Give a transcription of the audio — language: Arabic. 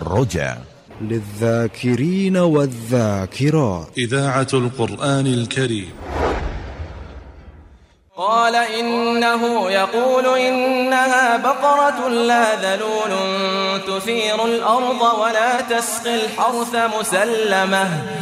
الرجا للذاكرين والذاكرات. إذاعة القرآن الكريم. قال إنه يقول إنها بقرة لا ذلول تثير الأرض ولا تسقي الحرث مسلمة